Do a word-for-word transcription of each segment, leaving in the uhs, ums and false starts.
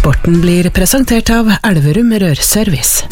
Sporten blir presentert av Elverum Rørservice.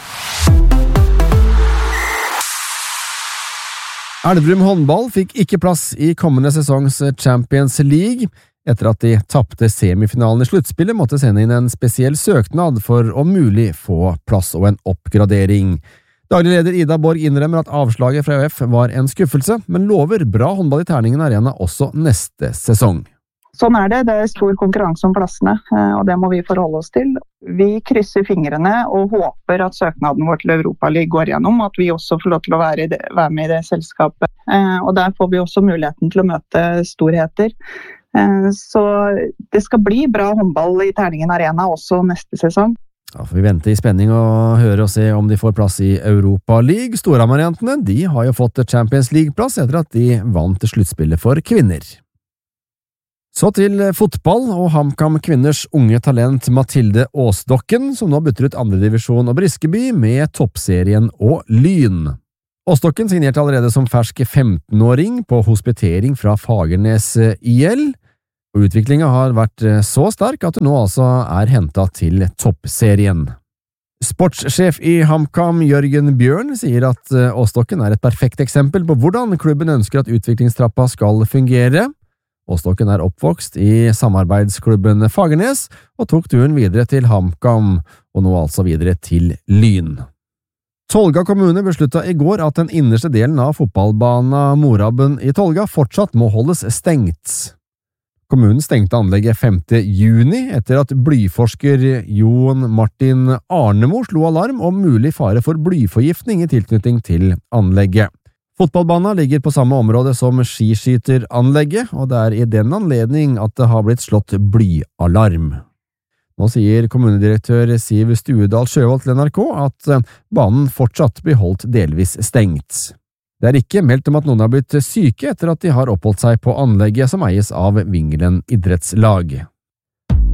Elverum håndball fikk ikke plass i kommende sesongs Champions League. Etter at de tappte semifinalen i sluttspillet, måtte sende inn en spesiell søknad for å mulig få plass og en oppgradering. Daglig leder Ida Borg innrømmer at avslaget fra ØF var en skuffelse, men lover bra håndball i Terningen Arena også neste sesong. Sånn er det, det er stor konkurranse om plassene, og det må vi forholde oss til. Vi krysser fingrene og håper at søknaden vår til Europa League går gjennom, at vi også får lov til å være, i det, være med i det selskapet. Og der får vi også muligheten til å møte storheter. Så det skal bli bra håndball i Terningen Arena også neste sesong. Da får vi vente i spenning og høre og se om de får plass i Europa League. Storhamar-jentene, de har jo fått Champions League-plass etter at de vant sluttspillet for kvinner. Så til fotball og HamKam kvinners unge talent Mathilde Åsdokken, som nå bytter ut andre divisjon og Briskeby med toppserien og Lyn. Åsdokken signerte allerede som fersk femtenåring på hospitering fra Fagernes I L, og utviklingen har vært så sterk at det nå altså er hentet til toppserien. Sportssjef i HamKam Jørgen Bjørn sier at Åsdokken er et perfekt eksempel på hvordan klubben ønsker at utviklingstrappa skal fungere. Åsdokken er oppvokst i samarbeidsklubben Fagernes og tok turen videre til HamKam, og nå altså videre til Lyn. Tolga kommune besluttet i går at den innerste delen av fotballbanen Morabben i Tolga fortsatt må holdes stengt. Kommunen stengte anlegget femte juni etter at blyforsker Jon Martin Arnemo slo alarm om mulig fare for blyforgiftning i tilknytning til anlegget. Fotballbanen ligger på samme område som skiskyteranlegget, og det er i den anledning at det har blitt slått blyalarm. Nå sier kommunedirektør Siv Stuedal Sjøvold til N R K at banen fortsatt blir holdt delvis stengt. Det er ikke meldt om at noen har blitt syke etter at de har oppholdt seg på anlegget som eies av Vingelen idrettslag.